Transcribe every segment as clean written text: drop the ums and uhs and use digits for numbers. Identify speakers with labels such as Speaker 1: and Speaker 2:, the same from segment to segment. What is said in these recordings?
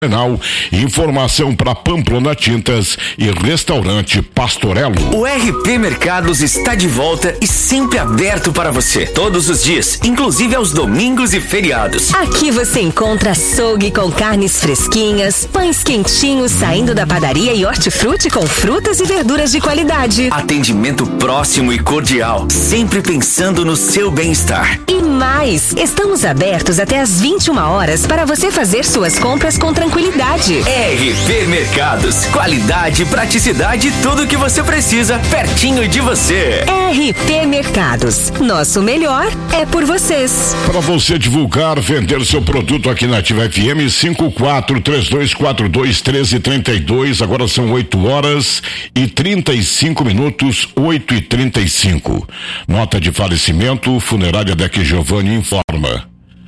Speaker 1: Informação para Pamplona Tintas e Restaurante Pastorello.
Speaker 2: O RP Mercados está de volta e sempre aberto para você, todos os dias, inclusive aos domingos e feriados.
Speaker 3: Aqui você encontra açougue com carnes fresquinhas, pães quentinhos saindo da padaria e hortifruti com frutas e verduras de qualidade.
Speaker 2: Atendimento próximo e cordial, sempre pensando no seu bem-estar.
Speaker 3: E mais, estamos abertos até às 21 horas para você fazer suas compras com tranquilidade.
Speaker 2: RP Mercados, qualidade, praticidade, tudo o que você precisa, pertinho de você.
Speaker 3: RP Mercados, nosso melhor é por vocês.
Speaker 1: Para você divulgar, vender seu produto aqui na Ativa FM, 5432421332, agora são 8h35, 8h35. Nota de falecimento, Funerária Deck Giovanni informa.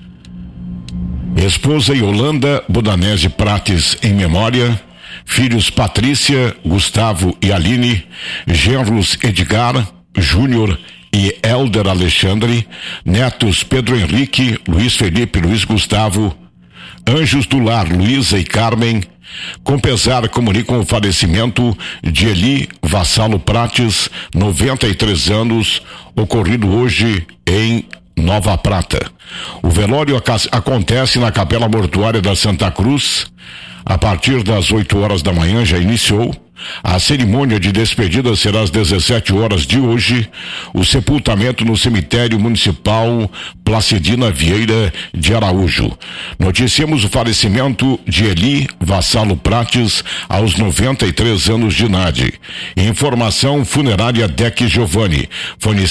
Speaker 1: Esposa Yolanda Budanese Prates em memória, filhos Patrícia, Gustavo e Aline, genros Edgar, Júnior e Helder Alexandre, netos Pedro Henrique, Luiz Felipe, Luiz Gustavo, anjos do lar Luísa e Carmen. Com pesar, comunicam o falecimento de Eli Vassalo Prates, 93 anos, ocorrido hoje em Nova Prata. O velório acontece na Capela Mortuária da Santa Cruz. A partir das 8 horas da manhã já iniciou. A cerimônia de despedida será às 17 horas de hoje. O sepultamento no cemitério municipal Placidina Vieira de Araújo. Noticiamos o falecimento de Eli Vassalo Prates aos 93 anos de idade. Informação Funerária Deck Giovanni. Fone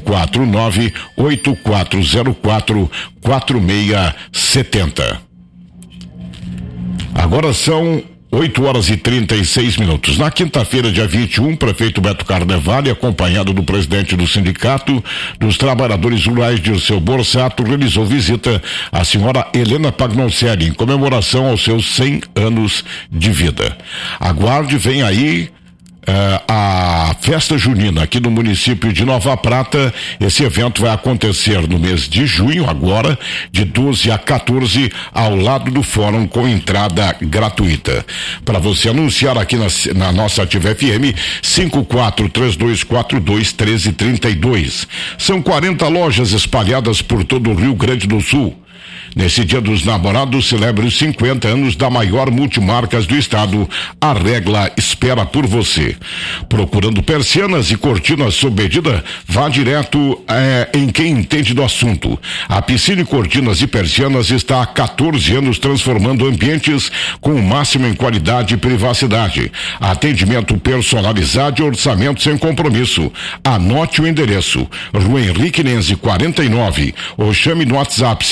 Speaker 1: 549-8404-4670. Agora são 8h36. Na quinta-feira, dia 21, prefeito Beto Carnevale, acompanhado do presidente do Sindicato dos Trabalhadores Rurais, Dirceu Borsato, realizou visita à senhora Helena Pagnoncelli, em comemoração aos seus 100 anos de vida. Aguarde, vem aí a festa junina aqui no município de Nova Prata. Esse evento vai acontecer no mês de junho, agora, de 12 a 14, ao lado do fórum, com entrada gratuita. Para você anunciar aqui na nossa Ativa FM, 5432421332. São 40 lojas espalhadas por todo o Rio Grande do Sul. Nesse Dia dos Namorados, celebre os 50 anos da maior multimarcas do estado. A Regla espera por você. Procurando persianas e cortinas sob medida? Vá direto em quem entende do assunto. A Piscine Cortinas e Persianas está há 14 anos transformando ambientes com o máximo em qualidade e privacidade. Atendimento personalizado e orçamento sem compromisso. Anote o endereço: Rua Henrique Nenze 49, ou chame no WhatsApp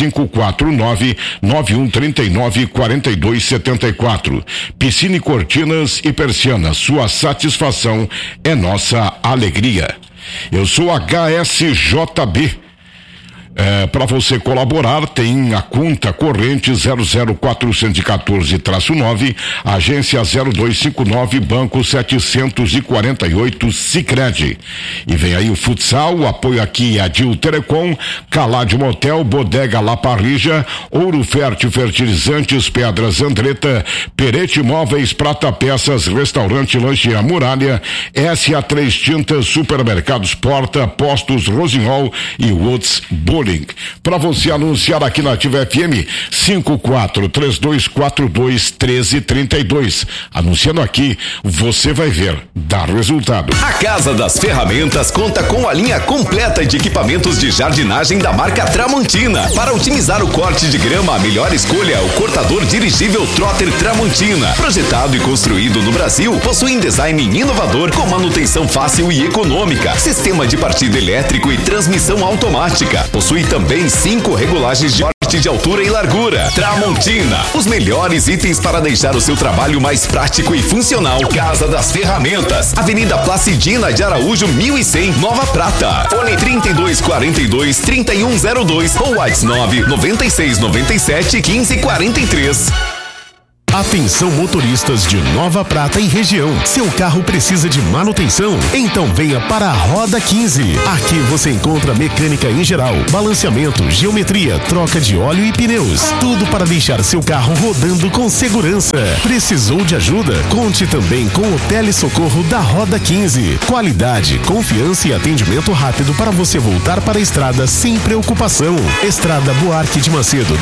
Speaker 1: 549-9139-4274. Piscine Cortinas e Persianas, sua satisfação é nossa alegria. Eu sou HSJB. Para você colaborar, tem a conta corrente 00414-9, agência 0259, banco 748, Sicredi. E vem aí o futsal, o apoio aqui a Dil Telecom, Calade Motel, Bodega La Parrija, Ouro Fértil Fertilizantes, Pedras Andretta, Perete Imóveis, Prata Peças, Restaurante Lanche A Muralha, SA3 Tintas, Supermercados Porta, Postos Rosinhol e Woods Bullying. Para você anunciar aqui na Ativa FM, 5432421332. Anunciando aqui, você vai ver, dá resultado.
Speaker 4: A Casa das Ferramentas conta com a linha completa de equipamentos de jardinagem da marca Tramontina. Para otimizar o corte de grama, a melhor escolha é o cortador dirigível Trotter Tramontina. Projetado e construído no Brasil, possui um design inovador com manutenção fácil e econômica, sistema de partida elétrico e transmissão automática. Possui também 5 regulagens de corte de altura e largura. Tramontina, os melhores itens para deixar o seu trabalho mais prático e funcional. Casa das Ferramentas, Avenida Placidina de Araújo 1100, Nova Prata. Fone 3242-3102 ou WhatsApp 99697-1543.
Speaker 5: Atenção motoristas de Nova Prata e região. Seu carro precisa de manutenção? Então venha para a Roda 15. Aqui você encontra mecânica em geral, balanceamento, geometria, troca de óleo e pneus. Tudo para deixar seu carro rodando com segurança. Precisou de ajuda? Conte também com o telesocorro da Roda 15. Qualidade, confiança e atendimento rápido para você voltar para a estrada sem preocupação. Estrada Buarque de Macedo,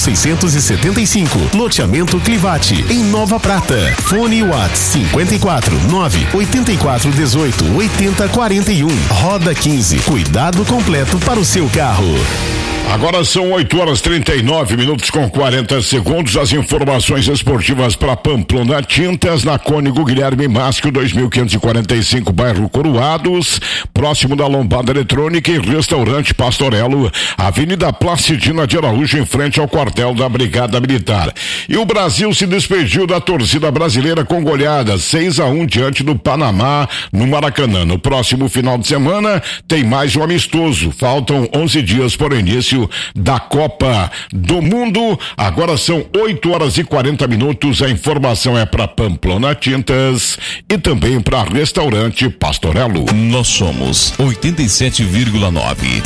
Speaker 5: 2675, loteamento Clivate, em Nova Prata. Fone WhatsApp 54 984 18 80 41. Roda 15, cuidado completo para o seu carro.
Speaker 1: Agora são 8h39 com 40 segundos. As informações esportivas para Pamplona Tintas, na Cônigo Guilherme Masco, 2545, bairro Coroados, próximo da Lombada Eletrônica e Restaurante Pastorello, Avenida Placidina de Araújo, em frente ao quartel da Brigada Militar. E o Brasil se despediu da torcida brasileira com goleada 6-1 diante do Panamá no Maracanã. No próximo final de semana tem mais um amistoso. Faltam 11 dias para o início da Copa do Mundo. Agora são 8h40. A informação é para Pamplona Tintas e também para Restaurante Pastorello.
Speaker 6: Nós somos 87,9.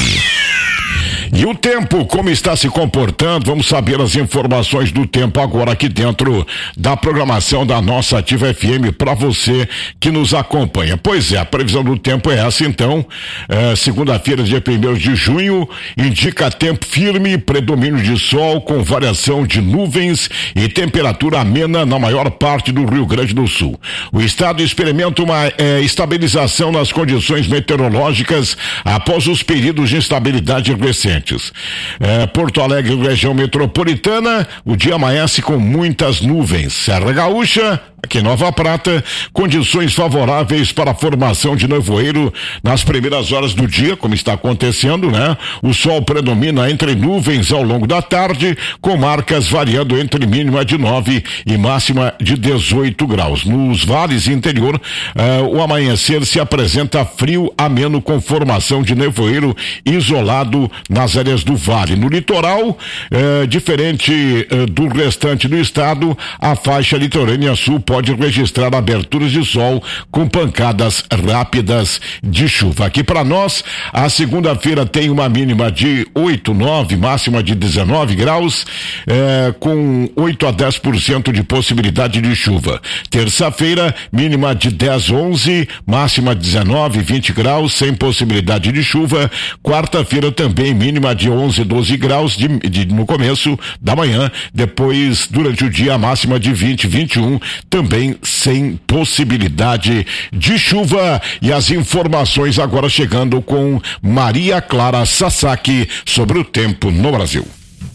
Speaker 1: E o tempo, como está se comportando? Vamos saber as informações do tempo agora aqui dentro da programação da nossa Ativa FM para você que nos acompanha. Pois é, a previsão do tempo é essa então. Segunda-feira, dia 1º de junho, indica tempo firme, predomínio de sol com variação de nuvens e temperatura amena na maior parte do Rio Grande do Sul. O estado experimenta uma estabilização nas condições meteorológicas após os períodos de instabilidade recentes. Porto Alegre, região metropolitana, o dia amanhece com muitas nuvens. Serra Gaúcha, aqui em Nova Prata, condições favoráveis para a formação de nevoeiro nas primeiras horas do dia, como está acontecendo, né? O sol predomina entre nuvens ao longo da tarde, com marcas variando entre mínima de 9 e máxima de 18 graus. Nos vales interior, o amanhecer se apresenta frio ameno com formação de nevoeiro isolado nas áreas do vale. No litoral, diferente do restante do estado, a faixa litorânea sul pode registrar aberturas de sol com pancadas rápidas de chuva. Aqui para nós, a segunda-feira tem uma mínima de 8, 9, máxima de 19 graus, com 8 a 10% de possibilidade de chuva. Terça-feira, mínima de 10, 11, máxima de 19, 20 graus, sem possibilidade de chuva. Quarta-feira também mínima de 11, 12 graus no começo da manhã, depois durante o dia a máxima de 20, 21, também sem possibilidade de chuva. E as informações agora chegando com Maria Clara Sasaki sobre o tempo no Brasil.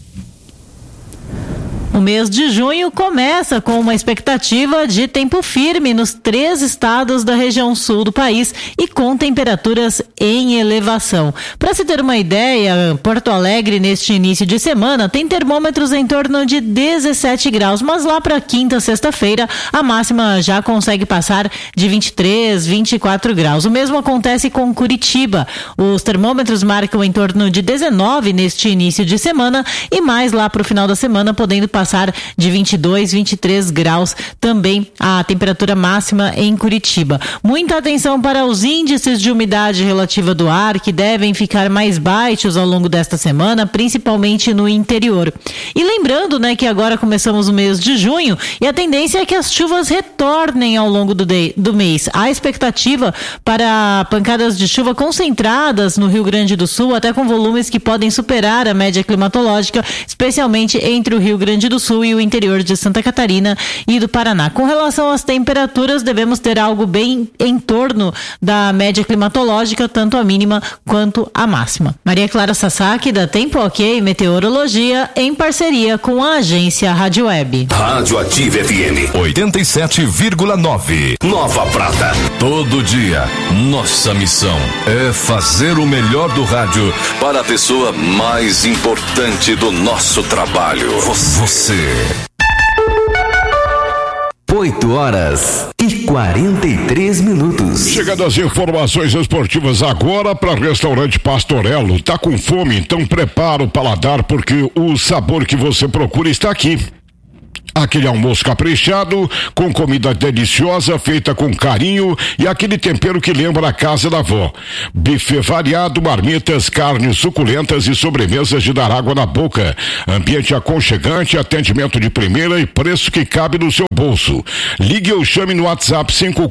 Speaker 7: O mês de junho começa com uma expectativa de tempo firme nos 3 estados da região sul do país e com temperaturas em elevação. Para se ter uma ideia, Porto Alegre neste início de semana tem termômetros em torno de 17 graus, mas lá para quinta, sexta-feira, a máxima já consegue passar de 23, 24 graus. O mesmo acontece com Curitiba. Os termômetros marcam em torno de 19 neste início de semana e mais lá para o final da semana, podendo passar de 22, 23 graus também a temperatura máxima em Curitiba. Muita atenção para os índices de umidade relativa do ar, que devem ficar mais baixos ao longo desta semana, principalmente no interior. E lembrando, né, que agora começamos o mês de junho e a tendência é que as chuvas retornem ao longo do mês. Há expectativa para pancadas de chuva concentradas no Rio Grande do Sul, até com volumes que podem superar a média climatológica, especialmente entre o Rio Grande do Sul e o interior de Santa Catarina e do Paraná. Com relação às temperaturas, devemos ter algo bem em torno da média climatológica, tanto a mínima quanto a máxima. Maria Clara Sasaki, da Tempo Ok Meteorologia, em parceria com a agência Rádio Web.
Speaker 4: Rádio Ativa FM
Speaker 6: 87,9.
Speaker 4: Nova Prata.
Speaker 6: Todo dia, nossa missão é fazer o melhor do rádio para a pessoa mais importante do nosso trabalho. Você.
Speaker 4: 8h43.
Speaker 1: Chegando às informações esportivas agora para Restaurante Pastorello. Tá com fome? Então prepara o paladar, porque o sabor que você procura está aqui. Aquele almoço caprichado, com comida deliciosa, feita com carinho e aquele tempero que lembra a casa da avó. Buffet variado, marmitas, carnes suculentas e sobremesas de dar água na boca. Ambiente aconchegante, atendimento de primeira e preço que cabe no seu bolso. Ligue ou chame no WhatsApp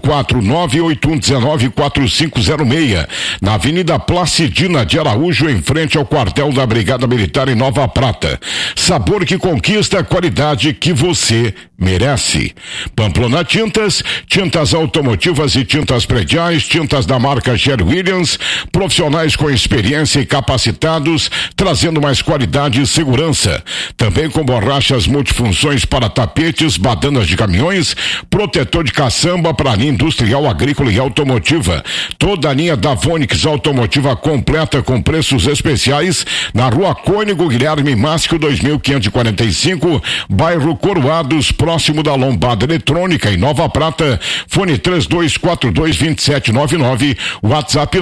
Speaker 1: 549-8119-4506. Na Avenida Placidina de Araújo, em frente ao quartel da Brigada Militar em Nova Prata. Sabor que conquista a qualidade que você merece. Pamplona Tintas, tintas automotivas e tintas prediais, tintas da marca Sherwin Williams, profissionais com experiência e capacitados, trazendo mais qualidade e segurança. Também com borrachas multifunções para tapetes, badanas de caminhões, protetor de caçamba para a linha industrial, agrícola e automotiva. Toda a linha da Vonix automotiva completa com preços especiais na Rua Cônigo Guilherme Máscio 2545, bairro Coroados, próximo da Lombada Eletrônica em Nova Prata. Fone 3242-2799, WhatsApp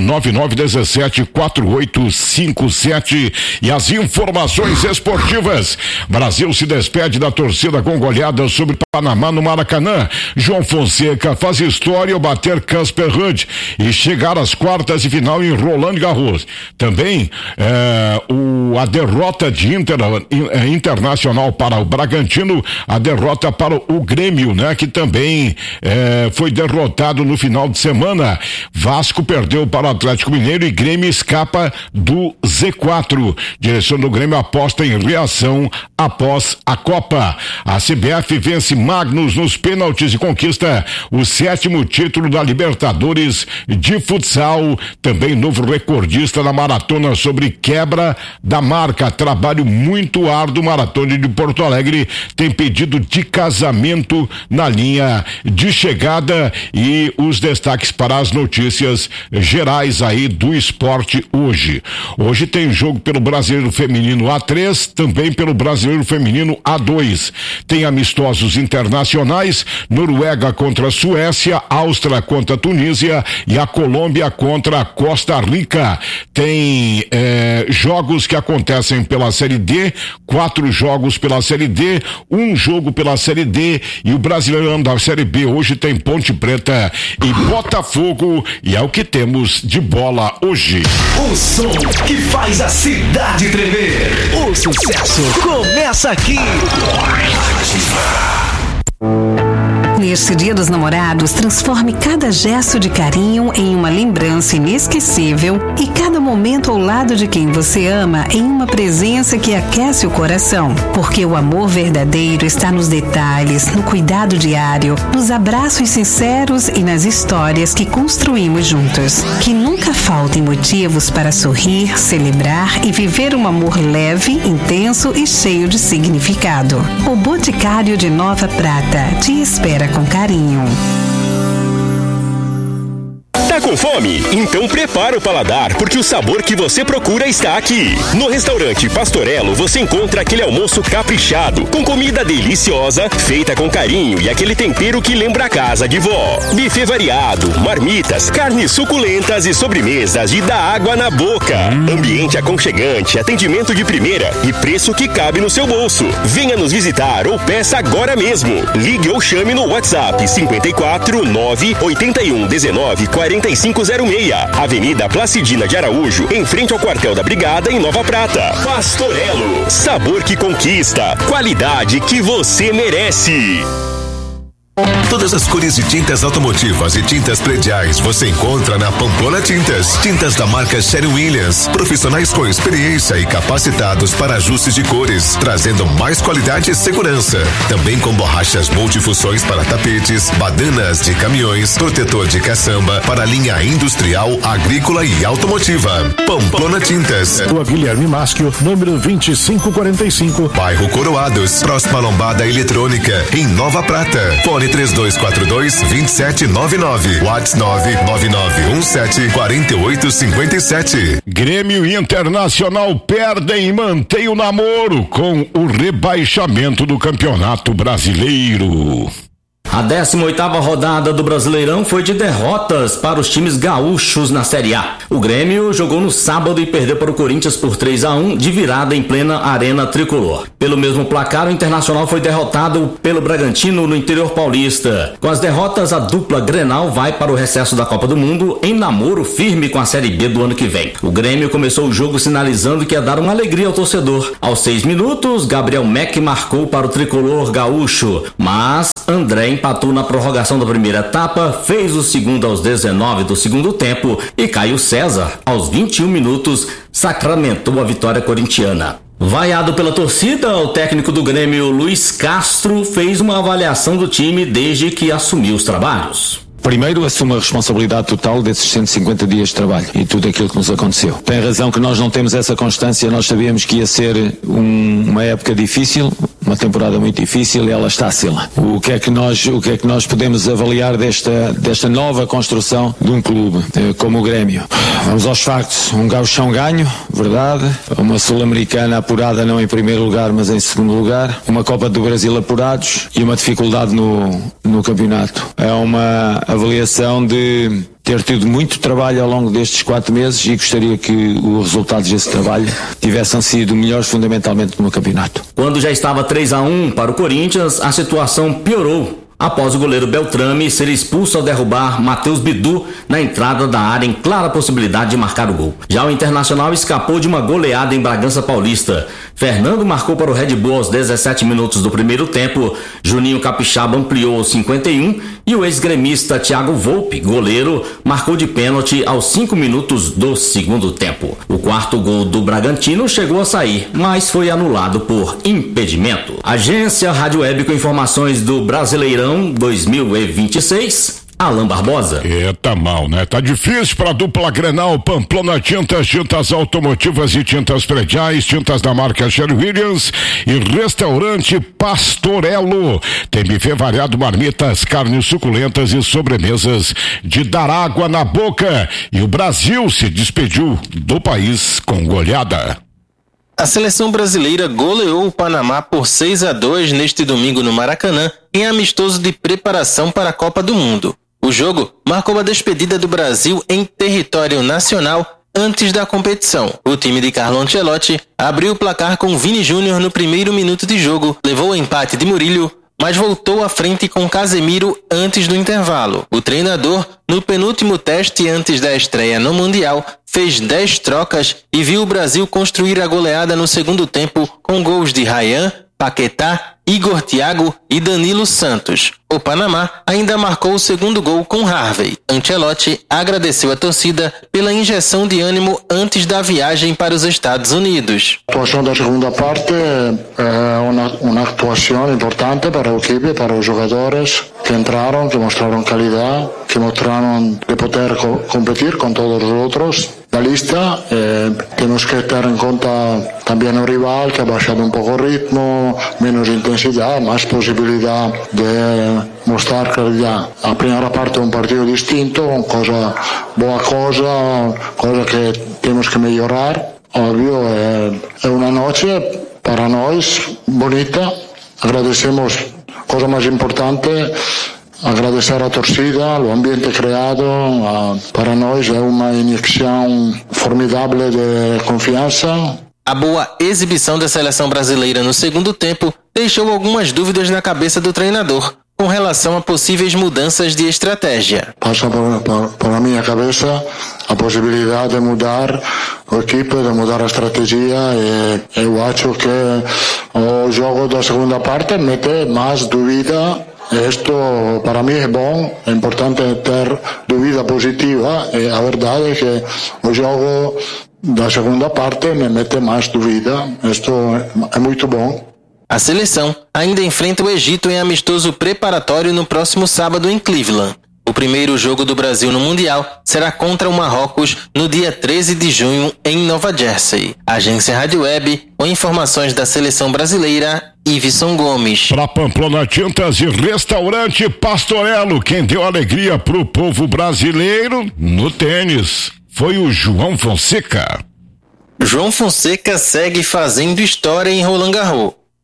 Speaker 1: 999174857. E as informações esportivas. Brasil se despede da torcida com goleada sobre Panamá no Maracanã. João Fonseca faz história ao bater Casper Ruud e chegar às quartas de final em Roland Garros. Também a derrota de Internacional para o Bragantino, a derrota para o Grêmio, né? Que também foi derrotado no final de semana. Vasco perdeu para o Atlético Mineiro e Grêmio escapa do Z4. Direção do Grêmio aposta em reação após a Copa. A CBF vence Magnus nos pênaltis e conquista o 7º título da Libertadores de futsal. Também novo recordista na maratona sobre quebra da marca. Trabalho muito árduo. Maratona de Porto Alegre tem pedido de casamento na linha de chegada. E os destaques para as notícias gerais aí do esporte hoje. Hoje tem jogo pelo Brasileiro Feminino A3, também pelo Brasileiro Feminino A2. Tem amistosos internacionais, Noruega contra a Suécia, Áustria contra a Tunísia e a Colômbia contra a Costa Rica. Tem jogos que acontecem pela Série D, 4 jogos pela Série D, 1 jogo pela Série D, e o Brasileirão da Série B hoje tem Ponte Preta e Botafogo, e é o que temos de bola hoje.
Speaker 4: O som que faz a cidade tremer. O sucesso começa aqui.
Speaker 8: Neste Dia dos Namorados, transforme cada gesto de carinho em uma lembrança inesquecível e cada momento ao lado de quem você ama em uma presença que aquece o coração. Porque o amor verdadeiro está nos detalhes, no cuidado diário, nos abraços sinceros e nas histórias que construímos juntos. Que nunca faltem motivos para sorrir, celebrar e viver um amor leve, intenso e cheio de significado. O Boticário de Nova Prata te espera com carinho.
Speaker 9: Tá com fome? Então prepara o paladar, porque o sabor que você procura está aqui. No restaurante Pastorello você encontra aquele almoço caprichado, com comida deliciosa, feita com carinho e aquele tempero que lembra a casa de vó. Buffet variado, marmitas, carnes suculentas e sobremesas de dar água na boca. Ambiente aconchegante, atendimento de primeira e preço que cabe no seu bolso. Venha nos visitar ou peça agora mesmo. Ligue ou chame no WhatsApp 54 981 19 4506. Avenida Placidina de Araújo, em frente ao quartel da Brigada em Nova Prata. Pastorello, sabor que conquista, qualidade que você merece.
Speaker 4: Todas as cores de tintas automotivas e tintas prediais você encontra na Pamplona Tintas. Tintas da marca Sherwin Williams. Profissionais com experiência e capacitados para ajustes de cores, trazendo mais qualidade e segurança. Também com borrachas multifunções para tapetes, badanas de caminhões, protetor de caçamba para a linha industrial, agrícola e automotiva. Pamplona Tintas.
Speaker 5: Rua Guilherme Máscio, número 2545.
Speaker 4: Bairro Coroados, próxima Lombada Eletrônica, em Nova Prata. Fone 3242-2799. WhatsApp 999174857.
Speaker 1: Grêmio e Internacional perdem e mantêm o namoro com o rebaixamento do Campeonato Brasileiro.
Speaker 10: A 18ª rodada do Brasileirão foi de derrotas para os times gaúchos na Série A. O Grêmio jogou no sábado e perdeu para o Corinthians por 3-1 de virada em plena Arena Tricolor. Pelo mesmo placar, o Internacional foi derrotado pelo Bragantino no interior paulista. Com as derrotas, a dupla Grenal vai para o recesso da Copa do Mundo em namoro firme com a Série B do ano que vem. O Grêmio começou o jogo sinalizando que ia dar uma alegria ao torcedor. Aos 6 minutos, Gabriel Meck marcou para o tricolor gaúcho, mas André empatou na prorrogação da primeira etapa, fez o segundo aos 19 do segundo tempo e Caio César, aos 21 minutos, sacramentou a vitória corintiana. Vaiado pela torcida, o técnico do Grêmio, Luiz Castro, fez uma avaliação do time desde que assumiu os trabalhos.
Speaker 11: Primeiro, assumo a responsabilidade total desses 150 dias de trabalho e tudo aquilo que nos aconteceu. Tem razão que nós não temos essa constância, nós sabíamos que ia ser uma época difícil, uma temporada muito difícil e ela está a ser lá. O que é que nós podemos avaliar desta nova construção de um clube como o Grêmio? Vamos aos factos. Um gauchão ganho, verdade. Uma sul-americana apurada não em primeiro lugar, mas em segundo lugar. Uma Copa do Brasil apurados e uma dificuldade no campeonato. É uma avaliação de ter tido muito trabalho ao longo destes 4 meses e gostaria que os resultados desse trabalho tivessem sido melhores fundamentalmente no campeonato.
Speaker 10: Quando já estava 3-1 para o Corinthians, a situação piorou após o goleiro Beltrame ser expulso ao derrubar Matheus Bidu na entrada da área em clara possibilidade de marcar o gol. Já o Internacional escapou de uma goleada em Bragança Paulista. Fernando marcou para o Red Bull aos 17 minutos do primeiro tempo, Juninho Capixaba ampliou aos 51 e o ex-gremista Thiago Volpe, goleiro, marcou de pênalti aos 5 minutos do segundo tempo. O quarto gol do Bragantino chegou a sair, mas foi anulado por impedimento. Agência Rádio Web com informações do Brasileirão 2026, Alan Barbosa.
Speaker 1: Tá mal, né? Tá difícil pra dupla Grenal, Pamplona Tintas, tintas automotivas e tintas prediais, tintas da marca Sherwin-Williams e restaurante Pastorello. Tem buffet variado, marmitas, carnes suculentas e sobremesas de dar água na boca. E o Brasil se despediu do país com goleada.
Speaker 12: A seleção brasileira goleou o Panamá por 6-2 neste domingo no Maracanã, em amistoso de preparação para a Copa do Mundo. O jogo marcou a despedida do Brasil em território nacional antes da competição. O time de Carlo Ancelotti abriu o placar com Vini Júnior no primeiro minuto de jogo, levou o empate de Murillo, mas voltou à frente com Casemiro antes do intervalo. O treinador, no penúltimo teste antes da estreia no Mundial, fez 10 trocas e viu o Brasil construir a goleada no segundo tempo com gols de Ryan, Paquetá, Igor Thiago e Danilo Santos. O Panamá ainda marcou o segundo gol com Harvey. Ancelotti agradeceu a torcida pela injeção de ânimo antes da viagem para os Estados Unidos.
Speaker 13: A atuação da segunda parte é uma atuação importante para a equipe, para os jogadores que entraram, que mostraram qualidade, que mostraram de poder competir com todos os outros da lista. Temos que ter em conta também o rival, que ha baixado um pouco o ritmo, menos intensidade, mais possibilidade de mostrar qualidade. A primeira parte é um partido distinto, boa coisa que temos que melhorar. Óbvio, é uma noite para nós bonita. Agradecemos, coisa mais importante, agradecer a torcida, o ambiente criado, para nós é uma injeção formidável de confiança.
Speaker 12: A boa exibição da seleção brasileira no segundo tempo deixou algumas dúvidas na cabeça do treinador com relação a possíveis mudanças de estratégia.
Speaker 13: Passa por a minha cabeça a possibilidade de mudar a equipe, de mudar a estratégia, e eu acho que o jogo da segunda parte mete mais dúvida. Isto para mim é bom, é importante ter dúvida positiva, e a verdade é que o jogo da segunda parte me mete mais dúvida. Isto é muito bom.
Speaker 12: A seleção ainda enfrenta o Egito em amistoso preparatório no próximo sábado em Cleveland. O primeiro jogo do Brasil no Mundial será contra o Marrocos no dia 13 de junho em Nova Jersey. Agência Rádio Web, com informações da seleção brasileira, Iveson Gomes.
Speaker 1: Para Pamplona Tintas e Restaurante Pastorello, quem deu alegria pro povo brasileiro no tênis foi o João Fonseca.
Speaker 12: João Fonseca segue fazendo história em Roland Garros.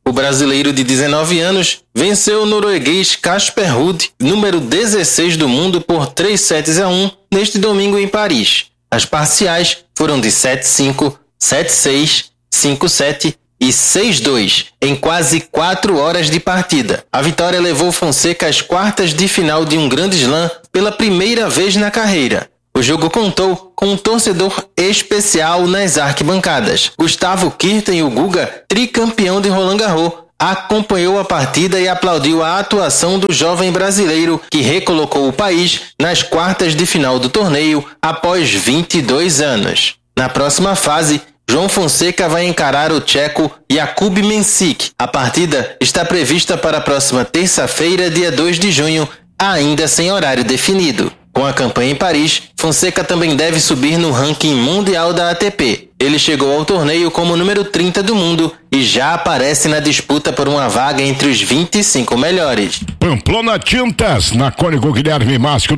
Speaker 12: O brasileiro de 19 anos venceu o norueguês Casper Ruud, número 16 do mundo, por 3-1 neste domingo em Paris. As parciais foram de 7-5, 7-6, 5-7 e 6-2 em quase 4 horas de partida. A vitória levou Fonseca às quartas de final de um grande slam pela primeira vez na carreira. O jogo contou com um torcedor especial nas arquibancadas. Gustavo Kirten, o Guga, tricampeão de Roland Garros, acompanhou a partida e aplaudiu a atuação do jovem brasileiro que recolocou o país nas quartas de final do torneio após 22 anos. Na próxima fase, João Fonseca vai encarar o tcheco Jakub Mensik. A partida está prevista para a próxima terça-feira, dia 2 de junho, ainda sem horário definido. Com a campanha em Paris, Fonseca também deve subir no ranking mundial da ATP. Ele chegou ao torneio como número 30 do mundo e já aparece na disputa por uma vaga entre os 25 melhores.
Speaker 1: Pamplona Tintas, na Cônigo Guilherme Máscio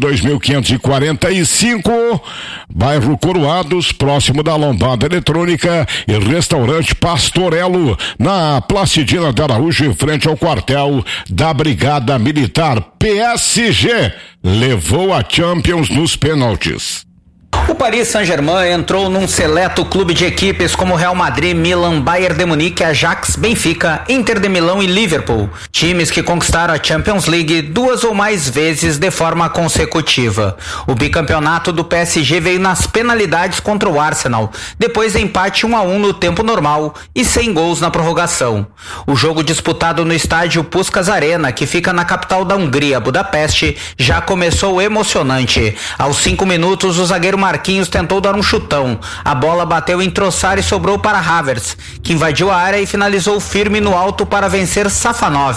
Speaker 1: 2545, bairro Coroados, próximo da Lombada Eletrônica, e restaurante Pastorello, na Placidina de Araújo, em frente ao quartel da Brigada Militar. PSG levou a Champions nos pênaltis.
Speaker 14: O Paris Saint-Germain entrou num seleto clube de equipes como Real Madrid, Milan, Bayern de Munique, Ajax, Benfica, Inter de Milão e Liverpool. Times que conquistaram a Champions League 2 ou mais vezes de forma consecutiva. O bicampeonato do PSG veio nas penalidades contra o Arsenal, depois de empate 1-1 no tempo normal e sem gols na prorrogação. O jogo disputado no estádio Puskás Arena, que fica na capital da Hungria, Budapeste, já começou emocionante. Aos 5 minutos, o zagueiro Marquinhos tentou dar um chutão. A bola bateu em Trossard e sobrou para Havertz, que invadiu a área e finalizou firme no alto para vencer Safanov.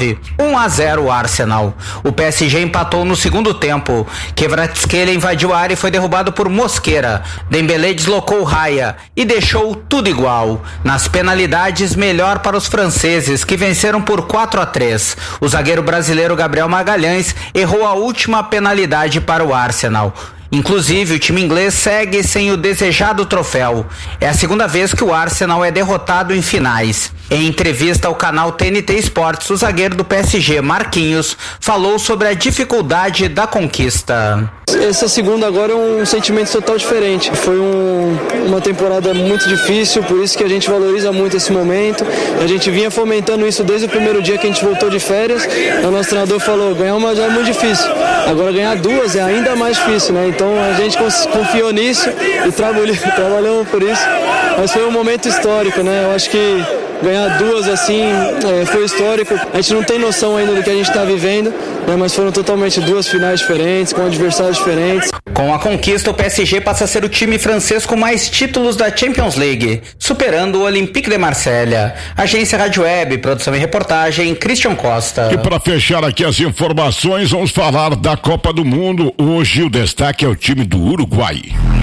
Speaker 14: 1-0 Arsenal. O PSG empatou no segundo tempo. Kvaratskhelia invadiu a área e foi derrubado por Mosquera. Dembélé deslocou Raya e deixou tudo igual. Nas penalidades, melhor para os franceses, que venceram por 4-3. O zagueiro brasileiro Gabriel Magalhães errou a última penalidade para o Arsenal. Inclusive, o time inglês segue sem o desejado troféu. É a segunda vez que o Arsenal é derrotado em finais. Em entrevista ao canal TNT Sports, o zagueiro do PSG, Marquinhos, falou sobre a dificuldade da conquista.
Speaker 15: Essa segunda agora é um sentimento total diferente. Foi uma temporada muito difícil, por isso que a gente valoriza muito esse momento. A gente vinha fomentando isso desde o primeiro dia que a gente voltou de férias. O nosso treinador falou, ganhar uma já é muito difícil. Agora ganhar duas é ainda mais difícil, né? Então a gente confiou nisso e trabalhamos por isso. Mas foi um momento histórico, né? Eu acho que ganhar duas assim foi histórico. A gente não tem noção ainda do que a gente está vivendo, né? Mas foram totalmente duas finais diferentes, com adversários diferentes.
Speaker 14: Com a conquista, o PSG passa a ser o time francês com mais títulos da Champions League, superando o Olympique de Marselha. Agência Rádio Web, produção e reportagem, Christian Costa.
Speaker 1: E para fechar aqui as informações, vamos falar da Copa do Mundo. Hoje o destaque é o time do Uruguai.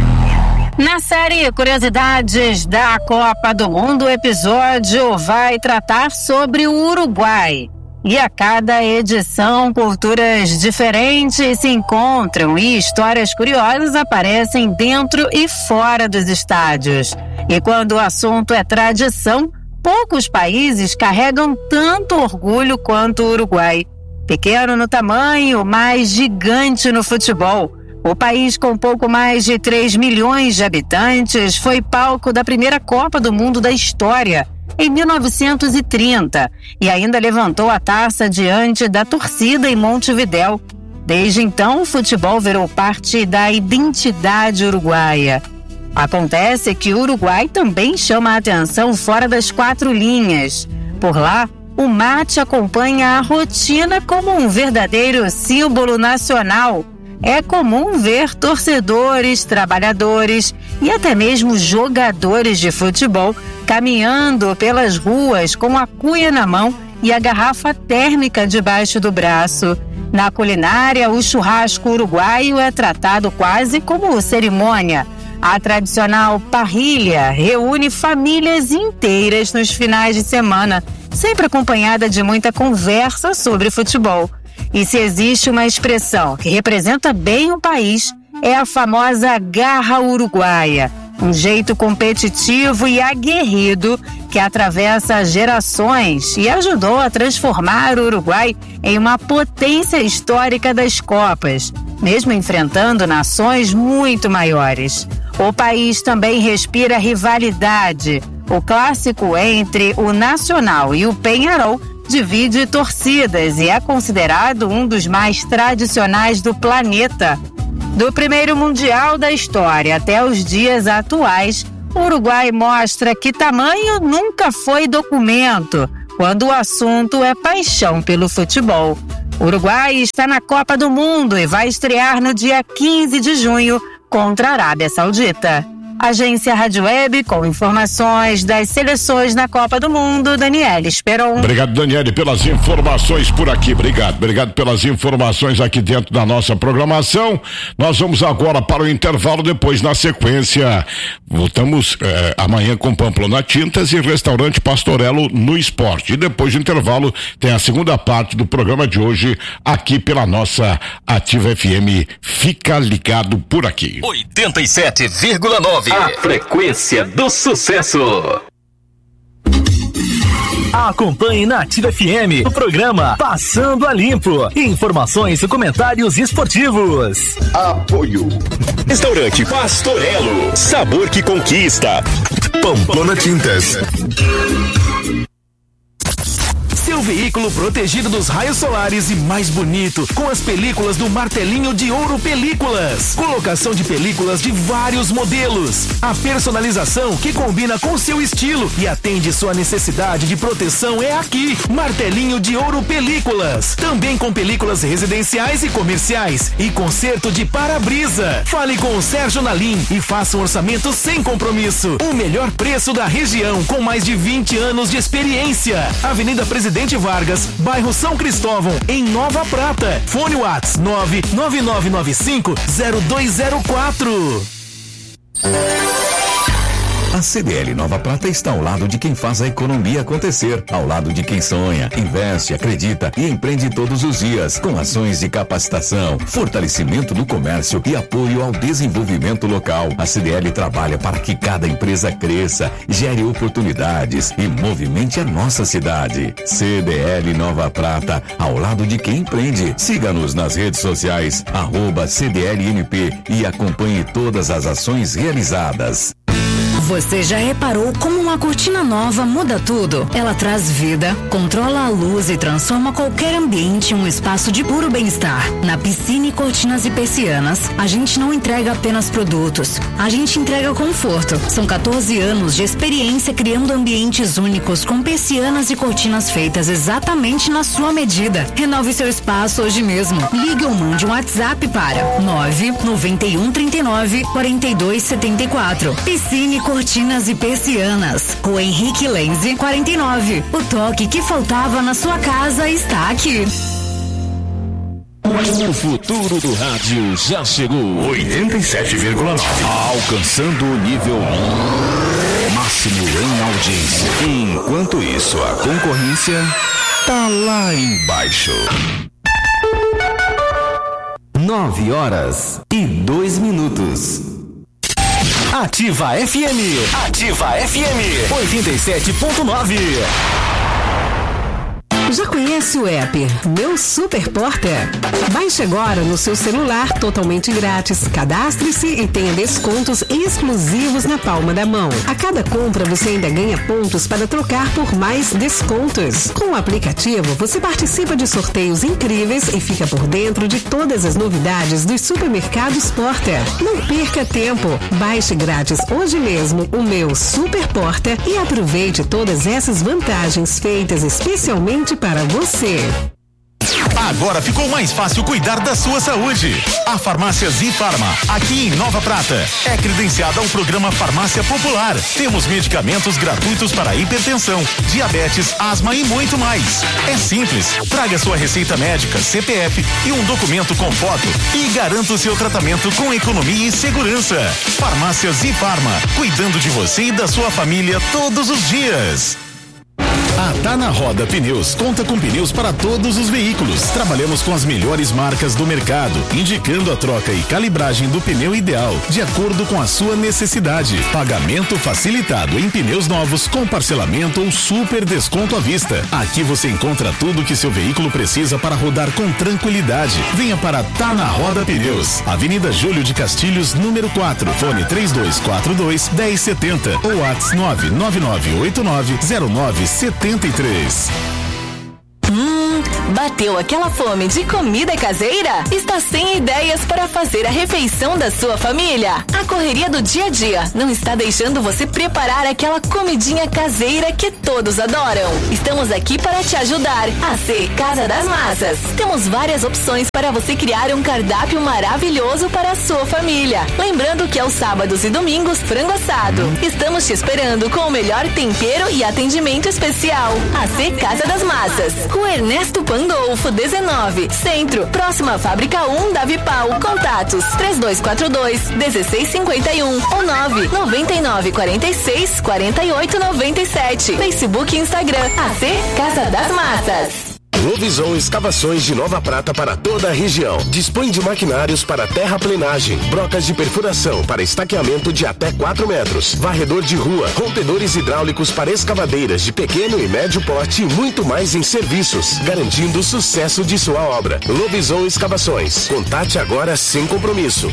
Speaker 16: Na série Curiosidades da Copa do Mundo, o episódio vai tratar sobre o Uruguai. E a cada edição, culturas diferentes se encontram e histórias curiosas aparecem dentro e fora dos estádios. E quando o assunto é tradição, poucos países carregam tanto orgulho quanto o Uruguai. Pequeno no tamanho, mas gigante no futebol. O país, com pouco mais de 3 milhões de habitantes, foi palco da primeira Copa do Mundo da história, em 1930, e ainda levantou a taça diante da torcida em Montevidéu. Desde então, o futebol virou parte da identidade uruguaia. Acontece que o Uruguai também chama a atenção fora das 4 linhas. Por lá, o mate acompanha a rotina como um verdadeiro símbolo nacional. É comum ver torcedores, trabalhadores e até mesmo jogadores de futebol caminhando pelas ruas com a cuia na mão e a garrafa térmica debaixo do braço. Na culinária, o churrasco uruguaio é tratado quase como cerimônia. A tradicional parrilha reúne famílias inteiras nos finais de semana, sempre acompanhada de muita conversa sobre futebol. E se existe uma expressão que representa bem o país, é a famosa garra uruguaia. Um jeito competitivo e aguerrido que atravessa gerações e ajudou a transformar o Uruguai em uma potência histórica das Copas, mesmo enfrentando nações muito maiores. O país também respira rivalidade. O clássico entre o Nacional e o Peñarol divide torcidas e é considerado um dos mais tradicionais do planeta. Do primeiro Mundial da história até os dias atuais, o Uruguai mostra que tamanho nunca foi documento, quando o assunto é paixão pelo futebol. O Uruguai está na Copa do Mundo e vai estrear no dia 15 de junho contra a Arábia Saudita. Agência Rádio Web com informações das seleções na Copa do Mundo, Daniele Esperon.
Speaker 1: Obrigado, Daniele, pelas informações por aqui. Obrigado pelas informações aqui dentro da nossa programação. Nós vamos agora para o intervalo, depois na sequência voltamos amanhã com Pamplona Tintas e Restaurante Pastorello no Esporte. E depois do intervalo tem a segunda parte do programa de hoje aqui pela nossa Ativa FM. Fica ligado por aqui.
Speaker 6: 87,9. A frequência do sucesso.
Speaker 17: Acompanhe na Ativa FM o programa Passando a Limpo. Informações e comentários esportivos.
Speaker 9: Apoio. Restaurante Pastorello. Sabor que conquista.
Speaker 5: Pamplona Tintas.
Speaker 17: Seu veículo protegido dos raios solares e mais bonito, com as películas do Martelinho de Ouro Películas. Colocação de películas de vários modelos. A personalização que combina com seu estilo e atende sua necessidade de proteção é aqui. Martelinho de Ouro Películas. Também com películas residenciais e comerciais e conserto de para-brisa. Fale com o Sérgio Nalim e faça um orçamento sem compromisso. O melhor preço da região, com mais de 20 anos de experiência. Avenida Presidente Vargas, bairro São Cristóvão, em Nova Prata. Fone Whats 99995-0204.
Speaker 18: A CDL Nova Prata está ao lado de quem faz a economia acontecer, ao lado de quem sonha, investe, acredita e empreende todos os dias, com ações de capacitação, fortalecimento do comércio e apoio ao desenvolvimento local. A CDL trabalha para que cada empresa cresça, gere oportunidades e movimente a nossa cidade. CDL Nova Prata, ao lado de quem empreende. Siga-nos nas redes sociais, @CDLNP e acompanhe todas as ações realizadas.
Speaker 19: Você já reparou como uma cortina nova muda tudo? Ela traz vida, controla a luz e transforma qualquer ambiente em um espaço de puro bem-estar. Na Piscine Cortinas e Persianas, a gente não entrega apenas produtos, a gente entrega conforto. São 14 anos de experiência criando ambientes únicos com persianas e cortinas feitas exatamente na sua medida. Renove seu espaço hoje mesmo. Ligue ou mande um WhatsApp para 99139-4274. Piscine Cortinas e Persianas, Rua Henrique Lenze, 49. O toque que faltava na sua casa está aqui.
Speaker 6: O futuro do rádio já chegou.
Speaker 5: 87,9.
Speaker 6: Alcançando o nível máximo em audiência. Enquanto isso, a concorrência tá lá embaixo.
Speaker 17: 9h02. Ativa FM. Ativa FM 87.9.
Speaker 8: Já conhece o app Meu Super Porta? Baixe agora no seu celular, totalmente grátis. Cadastre-se e tenha descontos exclusivos na palma da mão. A cada compra você ainda ganha pontos para trocar por mais descontos. Com o aplicativo você participa de sorteios incríveis e fica por dentro de todas as novidades dos supermercados Porta. Não perca tempo. Baixe grátis hoje mesmo o Meu Super Porta e aproveite todas essas vantagens feitas especialmente para você.
Speaker 20: Agora ficou mais fácil cuidar da sua saúde. A Farmácia Zifarma, aqui em Nova Prata, é credenciada ao programa Farmácia Popular. Temos medicamentos gratuitos para hipertensão, diabetes, asma e muito mais. É simples. Traga sua receita médica, CPF e um documento com foto e garanta o seu tratamento com economia e segurança. Farmácia Zifarma, cuidando de você e da sua família todos os dias.
Speaker 5: Tá na Roda Pneus conta com pneus para todos os veículos. Trabalhamos com as melhores marcas do mercado, indicando a troca e calibragem do pneu ideal, de acordo com a sua necessidade. Pagamento facilitado em pneus novos com parcelamento ou super desconto à vista. Aqui você encontra tudo que seu veículo precisa para rodar com tranquilidade. Venha para Tá na Roda Pneus, Avenida Júlio de Castilhos, número 4, fone 3242-1070 ou WhatsApp 999890973.
Speaker 3: Bateu aquela fome de comida caseira? Está sem ideias para fazer a refeição da sua família? A correria do dia a dia não está deixando você preparar aquela comidinha caseira que todos adoram. Estamos aqui para te ajudar. AC Casa das Massas. Temos várias opções para você criar um cardápio maravilhoso para a sua família. Lembrando que aos sábados e domingos, frango assado. Estamos te esperando com o melhor tempero e atendimento especial. AC Casa das Massas. Rua Ernesto Pandolfo, 19, Centro, próxima à Fábrica 1 da Vipal. Contatos 3242-1651 ou 99946-4897. Facebook e Instagram, AC Casa das Massas.
Speaker 21: Lovisão Escavações de Nova Prata para toda a região. Dispõe de maquinários para terraplenagem, brocas de perfuração para estaqueamento de até 4 metros, varredor de rua, rompedores hidráulicos para escavadeiras de pequeno e médio porte e muito mais em serviços, garantindo o sucesso de sua obra. Lovisão Escavações. Contate agora sem compromisso.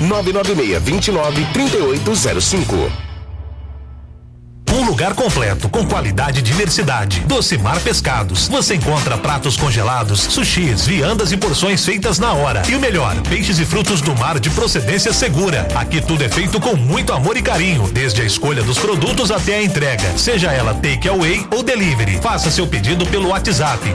Speaker 21: 996-29-3805.
Speaker 22: Um lugar completo, com qualidade e diversidade. Docimar Pescados. Você encontra pratos congelados, sushis, viandas e porções feitas na hora. E o melhor, peixes e frutos do mar de procedência segura. Aqui tudo é feito com muito amor e carinho, desde a escolha dos produtos até a entrega, seja ela take away ou delivery. Faça seu pedido pelo WhatsApp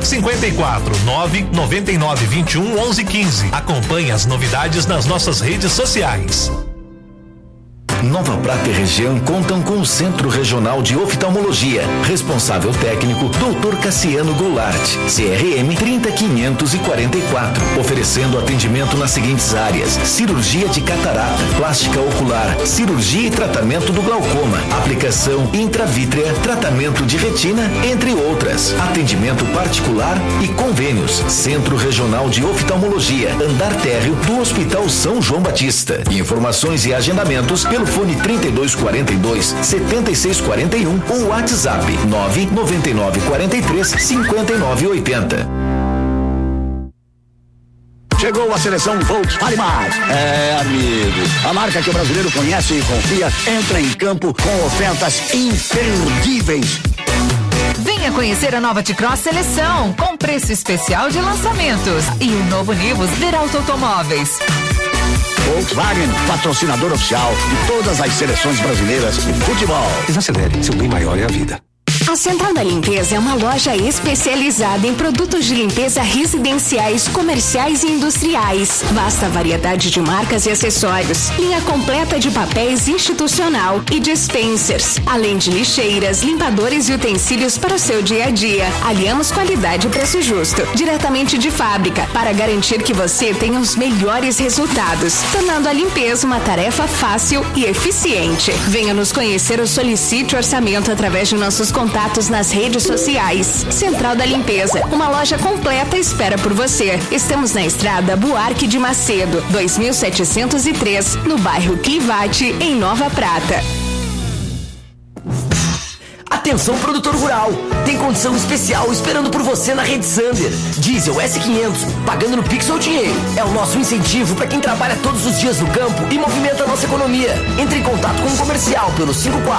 Speaker 22: 54-99921-1115. Acompanhe as novidades nas nossas redes sociais.
Speaker 2: Nova Prata e região contam com o Centro Regional de Oftalmologia. Responsável técnico, Dr. Cassiano Goulart, CRM 30544. Oferecendo atendimento nas seguintes áreas: cirurgia de catarata, plástica ocular, cirurgia e tratamento do glaucoma, aplicação intravítrea, tratamento de retina, entre outras. Atendimento particular e convênios. Centro Regional de Oftalmologia, andar térreo do Hospital São João Batista. Informações e agendamentos pelo fone 3242-7641 ou WhatsApp 99943-5980.
Speaker 23: Chegou a seleção Volkswagen. É, amigo, a marca que o brasileiro conhece e confia entra em campo com ofertas imperdíveis.
Speaker 24: Venha conhecer a nova T-Cross Seleção, com preço especial de lançamentos. E o novo Nivus Veralto Automóveis.
Speaker 23: Volkswagen, patrocinador oficial de todas as seleções brasileiras de futebol.
Speaker 25: Desacelere, seu bem maior é a vida.
Speaker 3: A Central da Limpeza é uma loja especializada em produtos de limpeza residenciais, comerciais e industriais. Vasta variedade de marcas e acessórios. Linha completa de papéis institucional e dispensers. Além de lixeiras, limpadores e utensílios para o seu dia a dia. Aliamos qualidade e preço justo. Diretamente de fábrica, para garantir que você tenha os melhores resultados. Tornando a limpeza uma tarefa fácil e eficiente. Venha nos conhecer ou solicite orçamento através de nossos contatos nas redes sociais. Central da Limpeza, uma loja completa espera por você. Estamos na estrada Buarque de Macedo, 2703, no bairro Clivate, em Nova Prata.
Speaker 26: Atenção, produtor rural, tem condição especial esperando por você na Rede Sander. Diesel S500, pagando no Pix ou dinheiro. É o nosso incentivo para quem trabalha todos os dias no campo e movimenta a nossa economia. Entre em contato com o comercial pelo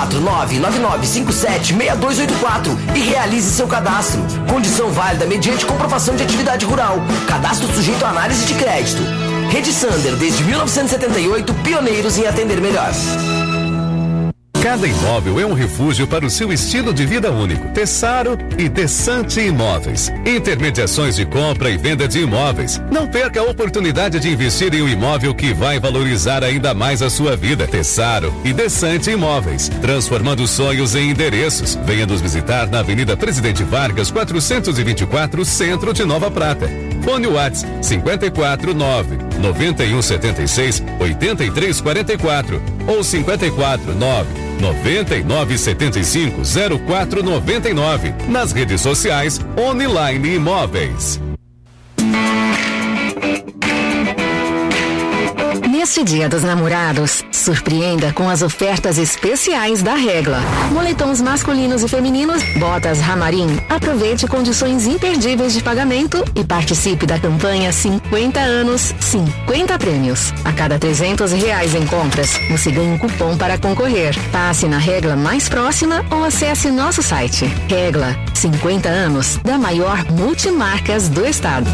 Speaker 26: 54999576284 e realize seu cadastro. Condição válida mediante comprovação de atividade rural. Cadastro sujeito a análise de crédito. Rede Sander, desde 1978, pioneiros em atender melhor.
Speaker 27: Cada imóvel é um refúgio para o seu estilo de vida único. Tessaro e Desante Imóveis. Intermediações de compra e venda de imóveis. Não perca a oportunidade de investir em um imóvel que vai valorizar ainda mais a sua vida. Tessaro e Desante Imóveis. Transformando sonhos em endereços. Venha nos visitar na Avenida Presidente Vargas, 424, Centro de Nova Prata. Fone WhatsApp 549-9176-8344 ou 549-9975-0499. Nas redes sociais, Online Imóveis.
Speaker 3: Neste Dia dos Namorados, surpreenda com as ofertas especiais da Regla. Moletons masculinos e femininos, botas Ramarim. Aproveite condições imperdíveis de pagamento e participe da campanha 50 anos, 50 prêmios. A cada R$300 em compras, você ganha um cupom para concorrer. Passe na Regla mais próxima ou acesse nosso site. Regla, 50 anos da maior multimarcas do estado.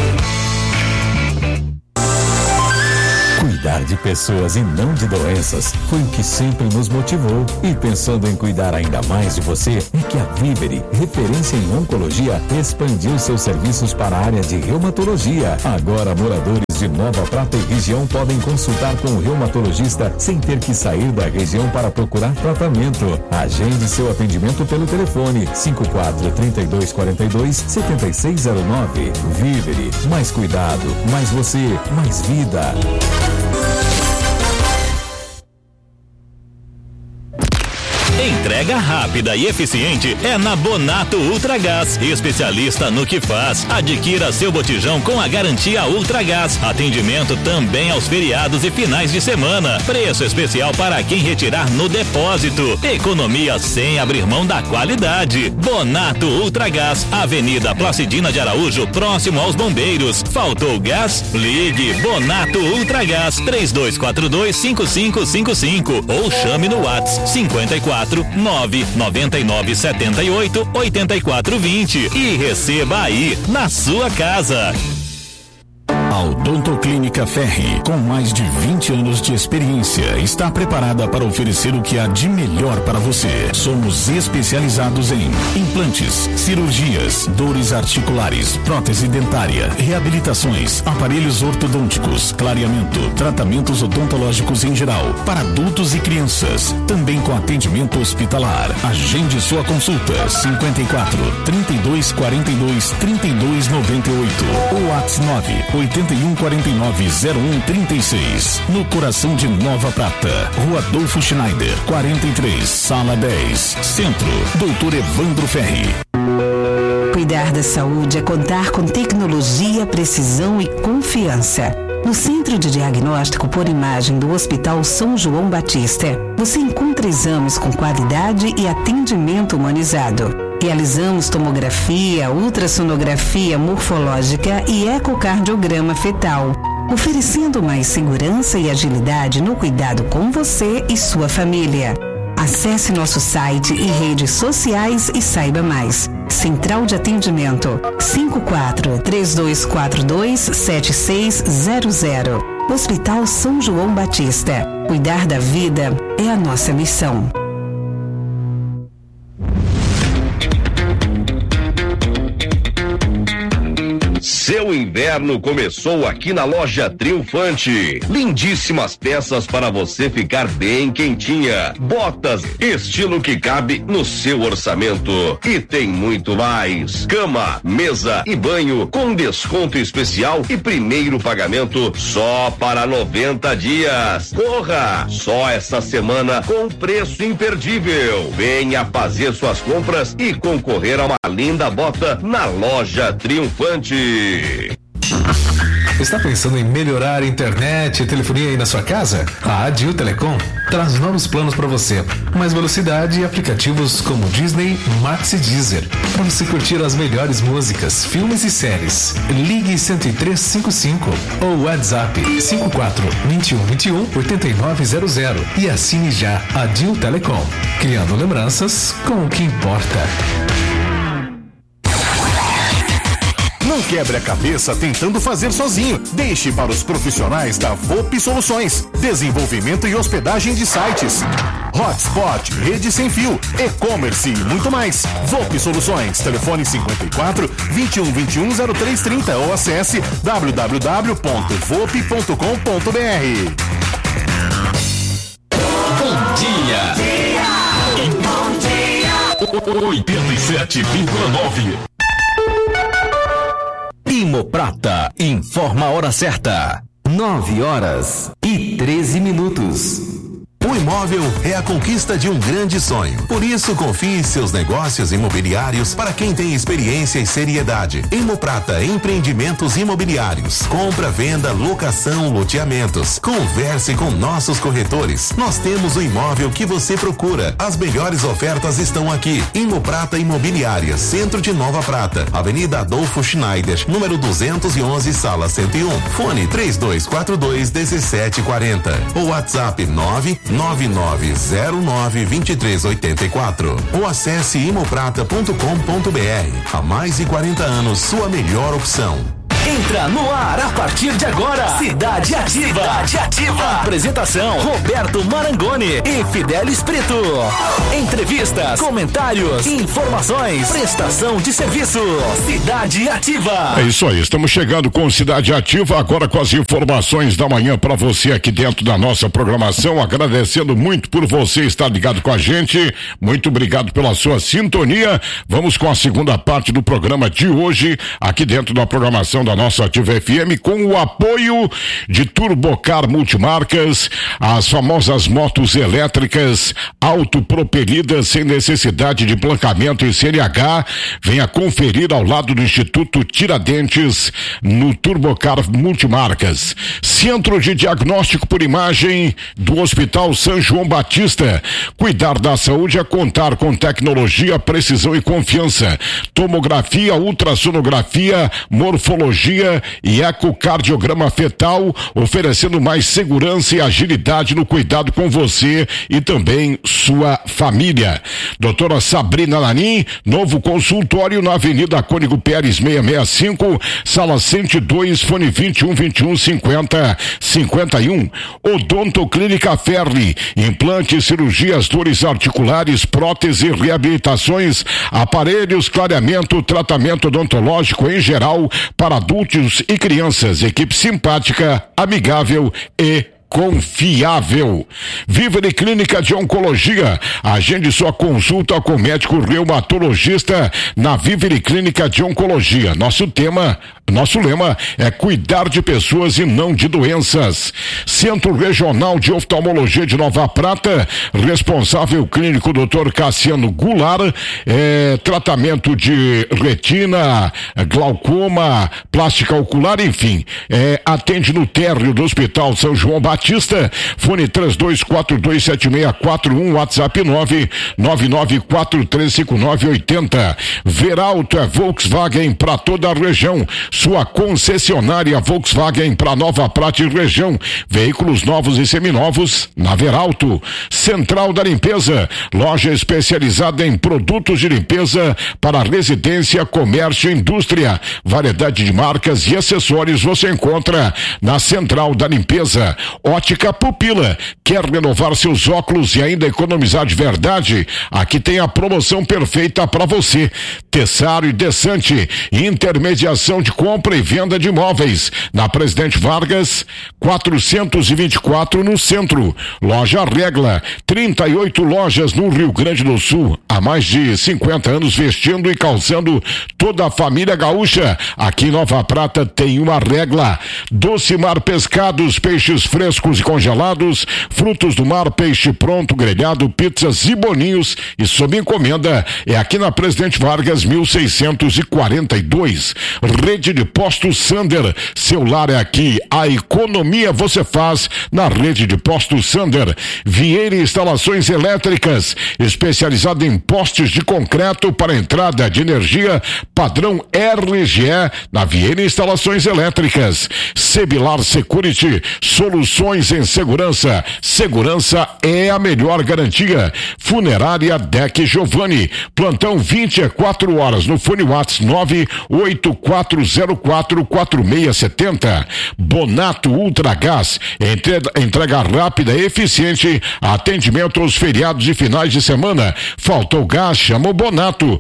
Speaker 18: Cuidar de pessoas e não de doenças foi o que sempre nos motivou. E pensando em cuidar ainda mais de você, é que a Vivere, referência em oncologia, expandiu seus serviços para a área de reumatologia. Agora, moradores de Nova Prata e região podem consultar com o reumatologista sem ter que sair da região para procurar tratamento. Agende seu atendimento pelo telefone 54-3242-7609. Vivere, mais cuidado, mais você, mais vida.
Speaker 4: Entrega rápida e eficiente é na Bonato Ultragás, especialista no que faz. Adquira seu botijão com a garantia Ultragás. Atendimento também aos feriados e finais de semana. Preço especial para quem retirar no depósito. Economia sem abrir mão da qualidade. Bonato Ultragás, Avenida Placidina de Araújo, próximo aos Bombeiros. Faltou gás? Ligue Bonato Ultragás 3242-5555 ou chame no WhatsApp 54-99978-8420 e receba aí na sua casa.
Speaker 1: A Odontoclínica Ferri, com mais de 20 anos de experiência, está preparada para oferecer o que há de melhor para você. Somos especializados em implantes, cirurgias, dores articulares, prótese dentária, reabilitações, aparelhos ortodônticos, clareamento, tratamentos odontológicos em geral, para adultos e crianças, também com atendimento hospitalar. Agende sua consulta 54-3242-3298 ou WhatsApp 8149-0136, no coração de Nova Prata, Rua Adolfo Schneider, 43, Sala 10, Centro, Doutor Evandro Ferri.
Speaker 8: Cuidar da saúde é contar com tecnologia, precisão e confiança. No Centro de Diagnóstico por Imagem do Hospital São João Batista, você encontra exames com qualidade e atendimento humanizado. Realizamos tomografia, ultrassonografia morfológica e ecocardiograma fetal, oferecendo mais segurança e agilidade no cuidado com você e sua família. Acesse nosso site e redes sociais e saiba mais. Central de Atendimento 54-3242-7600. Hospital São João Batista. Cuidar da vida é a nossa missão.
Speaker 7: Seu inverno começou aqui na Loja Triunfante. Lindíssimas peças para você ficar bem quentinha. Botas, estilo que cabe no seu orçamento. E tem muito mais. Cama, mesa e banho com desconto especial e primeiro pagamento só para 90 dias. Corra! Só essa semana com preço imperdível. Venha fazer suas compras e concorrer a uma linda bota na Loja Triunfante.
Speaker 22: Está pensando em melhorar a internet e telefonia aí na sua casa? A Adil Telecom traz novos planos para você. Mais velocidade e aplicativos como Disney, Max e Deezer. Para você curtir as melhores músicas, filmes e séries. Ligue 10355 ou WhatsApp 54-2121-8900 e assine já Adil Telecom. Criando lembranças com o que importa.
Speaker 20: Não quebre a cabeça tentando fazer sozinho. Deixe para os profissionais da VoP Soluções. Desenvolvimento e hospedagem de sites, hotspot, rede sem fio, e-commerce e muito mais. VoP Soluções. Telefone 54-2121-0330 ou acesse www.vop.com.br.
Speaker 4: Bom dia! Bom dia! 87,9.
Speaker 10: Imoprata informa a hora certa. 9h13.
Speaker 20: O imóvel é a conquista de um grande sonho. Por isso, confie seus negócios imobiliários para quem tem experiência e seriedade. Imoprata Empreendimentos Imobiliários. Compra, venda, locação, loteamentos. Converse com nossos corretores. Nós temos o imóvel que você procura. As melhores ofertas estão aqui. Imoprata Imobiliária, Centro de Nova Prata, Avenida Adolfo Schneider, número 211, sala 101. Fone 3242-1740. Ou WhatsApp 99909-2384 ou acesse imoprata.com.br. Há mais de 40 anos, sua melhor opção.
Speaker 17: Entra no ar a partir de agora. Cidade Ativa. Cidade Ativa. Apresentação: Roberto Marangoni e Fidelis Preto. Entrevistas, comentários, informações, prestação de serviço. Cidade Ativa.
Speaker 1: É isso aí, estamos chegando com Cidade Ativa, agora com as informações da manhã para você aqui dentro da nossa programação, agradecendo muito por você estar ligado com a gente, muito obrigado pela sua sintonia. Vamos com a segunda parte do programa de hoje, aqui dentro da programação da nossa Ativa FM, com o apoio de Turbocar Multimarcas, as famosas motos elétricas autopropelidas sem necessidade de emplacamento e CNH. Venha conferir ao lado do Instituto Tiradentes no Turbocar Multimarcas. Centro de Diagnóstico por Imagem do Hospital São João Batista. Cuidar da saúde é contar com tecnologia, precisão e confiança. Tomografia, ultrassonografia, morfologia e ecocardiograma fetal, oferecendo mais segurança e agilidade no cuidado com você e também sua família. Doutora Sabrina Lanin, novo consultório na Avenida Cônigo Pérez 665, sala 102, fone 2150-5051. Odontoclínica Ferli, implantes, cirurgias, dores articulares, prótese, reabilitações, aparelhos, clareamento, tratamento odontológico em geral para adultos e crianças. Equipe simpática, amigável e confiável. Vivere Clínica de Oncologia. Agende sua consulta com médico reumatologista na Vivere Clínica de Oncologia. Nosso lema é cuidar de pessoas e não de doenças. Centro Regional de Oftalmologia de Nova Prata, responsável clínico Dr. Cassiano Goulart, tratamento de retina, glaucoma, plástica ocular, enfim, atende no térreo do Hospital São João Batista, fone 32427641, WhatsApp 999435980. Veralto é Volkswagen para toda a região. Sua concessionária Volkswagen para Nova Prata e região. Veículos novos e seminovos na Veralto. Central da Limpeza, loja especializada em produtos de limpeza para residência, comércio e indústria. Variedade de marcas e acessórios você encontra na Central da Limpeza. Ótica Pupila, quer renovar seus óculos e ainda economizar de verdade? Aqui tem a promoção perfeita para você. Tessário e Desante, intermediação de compra e venda de imóveis, na Presidente Vargas 424 no centro. Loja Regla, 38 lojas no Rio Grande do Sul, há mais de 50 anos vestindo e calçando toda a família gaúcha. Aqui em Nova Prata tem uma Regla. Docimar Pescados, peixes frescos e congelados, frutos do mar, peixe pronto, grelhado, pizzas e boninhos, e sob encomenda é aqui na Presidente Vargas 1642. Rede de Postos Sander, seu lar é aqui, a economia você faz na Rede de Postos Sander. Vieira Instalações Elétricas, especializada em postes de concreto para entrada de energia padrão RGE, na Vieira Instalações Elétricas. Sebilar Security, soluções em segurança. Segurança é a melhor garantia. Funerária Deck Giovanni, plantão 24 horas no fone WhatsApp 984044670. Bonato Ultragás, entrega rápida e eficiente, atendimento aos feriados e finais de semana. Faltou gás, chama o Bonato,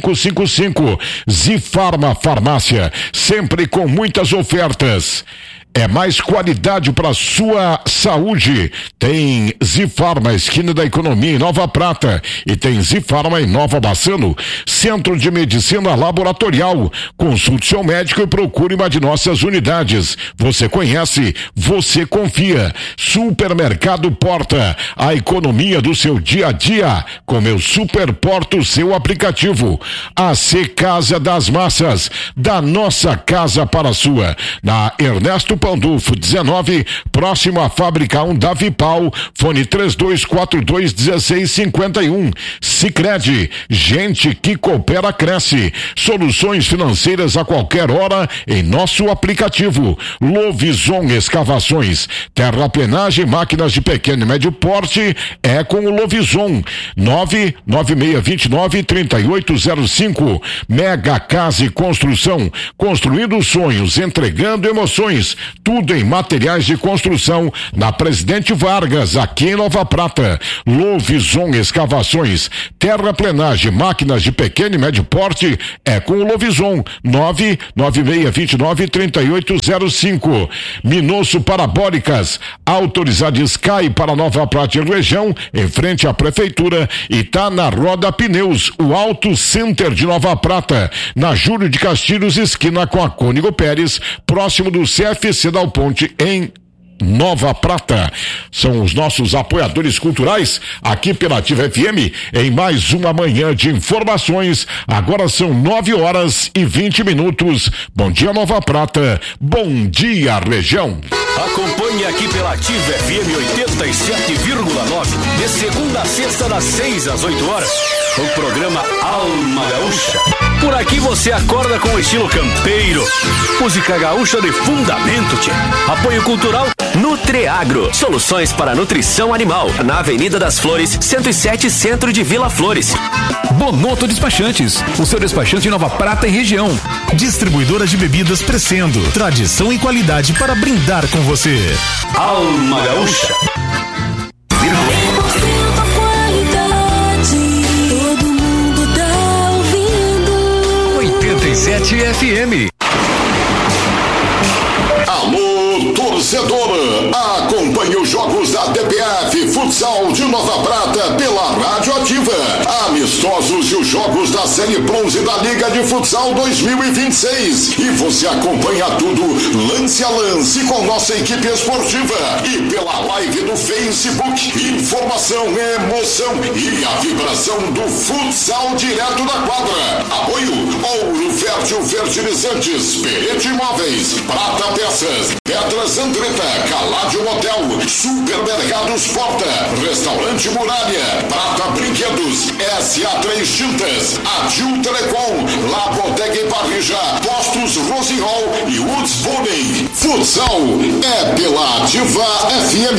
Speaker 1: 32425555. Zifarma Farmácia, sempre com muitas ofertas. é mais qualidade para sua saúde. Tem Zifarma, esquina da Economia em Nova Prata, e tem Zifarma em Nova Bassano, Centro de Medicina Laboratorial. Consulte seu médico e procure uma de nossas unidades. Você conhece, você confia. Supermercado Porta, a economia do seu dia a dia. Com meu Superporto, o seu aplicativo. AC Casa das Massas, da nossa casa para a sua. Na Ernesto Pandolfo 19, próximo à Fábrica 1 da Vipal, fone 3242-1651. Sicredi, gente que coopera cresce. Soluções financeiras a qualquer hora em nosso aplicativo. Lovison Escavações, terraplenagem, máquinas de pequeno e médio porte, é com o Lovison. 99629-3805. Mega Casa e Construção, construindo sonhos, entregando emoções, tudo em materiais de construção, na Presidente Vargas, aqui em Nova Prata. Lovison Escavações, terraplenagem, máquinas de pequeno e médio porte, é com o Lovison. 99629-3805. Minosso Parabólicas, autorizada Sky para Nova Prata e região, em frente à Prefeitura, e tá na Roda Pneus, o Auto Center de Nova Prata, na Júlio de Castilhos, esquina com a Cônigo Pérez, próximo do CFC Dal Ponte, em Nova Prata. São os nossos apoiadores culturais aqui pela Ativa FM em mais uma manhã de informações. Agora são 9h20. Bom dia, Nova Prata. Bom dia, região.
Speaker 9: Acompanhe aqui pela Ativa FM 87,9, de segunda a sexta, das 6 às 8 horas, o programa Alma Gaúcha. Por aqui você acorda com o estilo campeiro. Música gaúcha de fundamento, tchê. Apoio cultural Nutreagro, soluções para nutrição animal, na Avenida das Flores, 107, centro de Vila Flores.
Speaker 11: Bonoto Despachantes, o seu despachante em Nova Prata e região.
Speaker 20: Distribuidora de bebidas Crescendo, tradição e qualidade para brindar com você.
Speaker 9: Alma Gaúcha.
Speaker 12: Todo mundo tá ouvindo
Speaker 27: 87 FM.
Speaker 13: Alô, torcedor, acompanhe os jogos da DPF Futsal de Nova Prata pela Rádio Ativa. Amistosos e os jogos da Série Bronze da Liga de Futsal 2026. E você acompanha tudo lance a lance com nossa equipe esportiva e pela live do Facebook. Informação, emoção e a vibração do futsal direto da quadra. Apoio Ouro Fértil Fertilizantes, Perete Imóveis, Prata Peças, Pedras Andretta, Caládio Hotel, Supermercados Porta, Restaurante Muralha, Prata Brinquedos, SA3 Tintas, Adil Telecom, La Bodega e Parrija, Postos Rosinhol e Woods Bowling. Futsal é pela Ativa FM.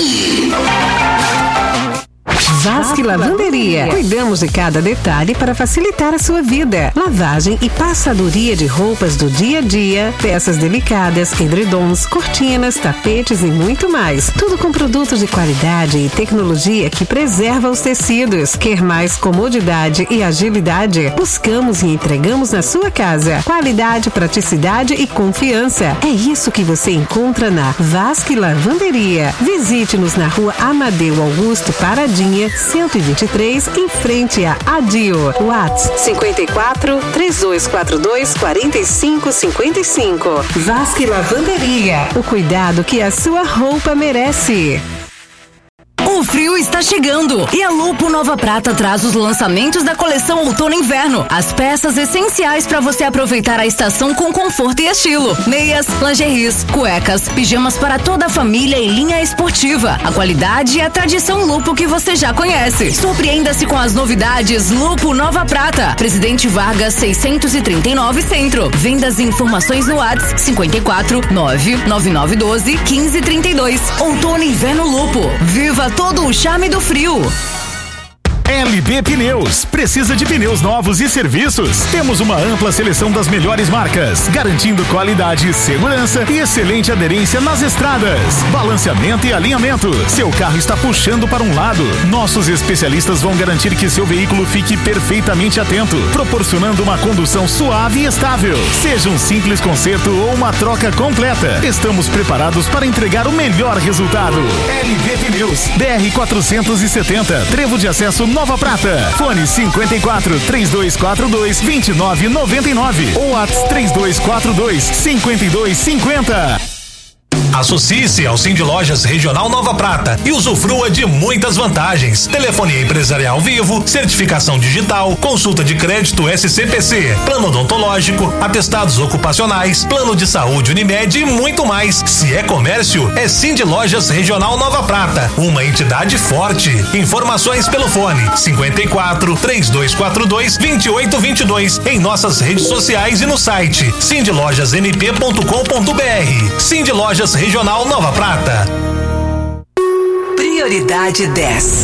Speaker 8: Vasque Lavanderia. Cuidamos de cada detalhe para facilitar a sua vida. Lavagem e passadoria de roupas do dia a dia, peças delicadas, edredons, cortinas, tapetes e muito mais. Tudo com produtos de qualidade e tecnologia que preserva os tecidos. Quer mais comodidade e agilidade? Buscamos e entregamos na sua casa. Qualidade, praticidade e confiança. É isso que você encontra na Vasque Lavanderia. Visite-nos na Rua Amadeu Augusto Paradinha, 123, em frente a Adio. WhatsApp 54 3242 4555. Vasque Lavanderia. O cuidado que a sua roupa merece.
Speaker 19: O frio está chegando e a Lupo Nova Prata traz os lançamentos da coleção Outono e Inverno. As peças essenciais para você aproveitar a estação com conforto e estilo. Meias, lingeries, cuecas, pijamas para toda a família e linha esportiva. A qualidade e a tradição Lupo que você já conhece. Surpreenda-se com as novidades Lupo Nova Prata. Presidente Vargas 639 Centro. Vendas e informações no WhatsApp 54 99912 1532. Outono e Inverno Lupo. Viva todo o charme do frio.
Speaker 2: LB Pneus. Precisa de pneus novos e serviços? Temos uma ampla seleção das melhores marcas, garantindo qualidade, segurança e excelente aderência nas estradas. Balanceamento e alinhamento. Seu carro está puxando para um lado. Nossos especialistas vão garantir que seu veículo fique perfeitamente atento, proporcionando uma condução suave e estável. Seja um simples conserto ou uma troca completa, estamos preparados para entregar o melhor resultado. LB Pneus, BR 470, Trevo de Acesso Nova Prata. Fone 54 3242 2999 ou WhatsApp 3242 5250.
Speaker 22: Associe-se ao Cindy Lojas Regional Nova Prata e usufrua de muitas vantagens. Telefonia empresarial vivo, certificação digital, consulta de crédito SCPC, plano odontológico, atestados ocupacionais, plano de saúde Unimed e muito mais. Se é comércio, é Cindy Lojas Regional Nova Prata, uma entidade forte. Informações pelo fone 54 3242 2822 em nossas redes sociais e no site cindylojasnp.com.br. Cindy Lojas Regional Nova Prata.
Speaker 5: Prioridade 10.